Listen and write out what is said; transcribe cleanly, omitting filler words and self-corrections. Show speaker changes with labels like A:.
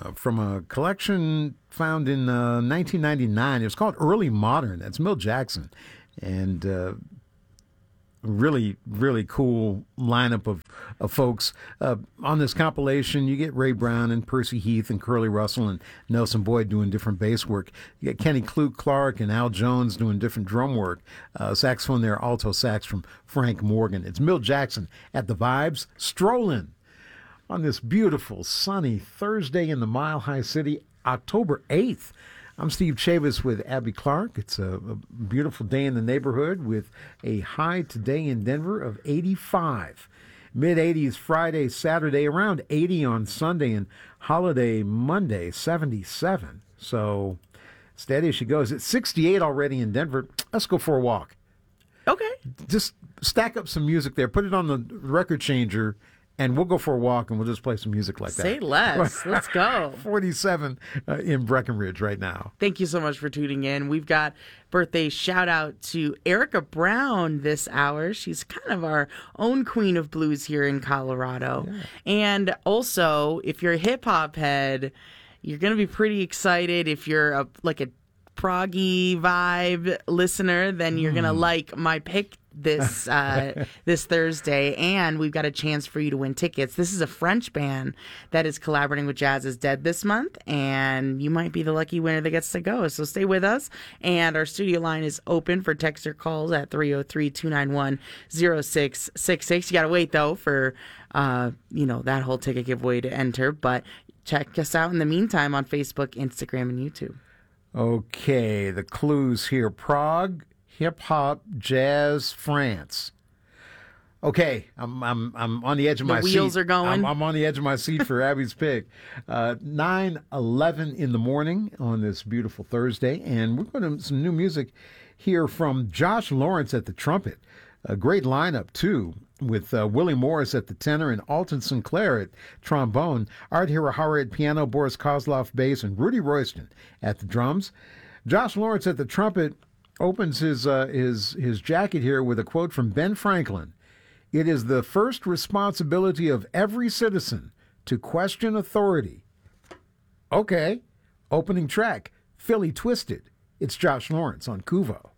A: from a collection found in 1999. It was called Early Modern. That's Milt Jackson. And really, really cool lineup of folks. On this compilation, you get Ray Brown and Percy Heath and Curly Russell and Nelson Boyd doing different bass work. You get Kenny Clark and Al Jones doing different drum work. Saxophone there, alto sax from Frank Morgan. It's Milt Jackson at the Vibes, strolling on this beautiful, sunny Thursday in the Mile High City, October 8th. I'm Steve Chavis with Abby Clark. It's a beautiful day in the neighborhood with a high today in Denver of 85. Mid-80s Friday, Saturday, around 80 on Sunday, and holiday Monday, 77. So steady as she goes. It's 68 already in Denver. Let's go for a walk.
B: Okay.
A: Just stack up some music there. Put it on the record changer, and we'll go for a walk, and we'll just play some music like that.
B: Say less. Let's go.
A: 47 in Breckenridge right now.
B: Thank you so much for tuning in. We've got birthday shout-out to Erica Brown this hour. She's kind of our own queen of blues here in Colorado. Yeah. And also, if you're a hip-hop head, you're going to be pretty excited. If you're a proggy vibe listener, then you're going to like my pick this this Thursday, and we've got a chance for you to win tickets. This is a French band that is collaborating with Jazz is Dead this month, and you might be the lucky winner that gets to go. So stay with us, and our studio line is open for text or calls at 303-291-0666. You got to wait though for that whole ticket giveaway to enter, but check us out in the meantime on Facebook, Instagram, and YouTube.
A: Okay, the clues here: Prague, hip hop, jazz, France. Okay, I'm on the edge of my seat.
B: The wheels are going.
A: I'm on the edge of my seat for Abby's pick. 9:11 in the morning on this beautiful Thursday, and we're going to some new music here from Josh Lawrence at the trumpet. A great lineup too, with Willie Morris at the tenor and Alton Sinclair at trombone, Art Hirahara at piano, Boris Kozlov bass, and Rudy Royston at the drums. Josh Lawrence at the trumpet opens his jacket here with a quote from Ben Franklin. "It is the first responsibility of every citizen to question authority." Okay, opening track, Philly Twisted. It's Josh Lawrence on Kuvo.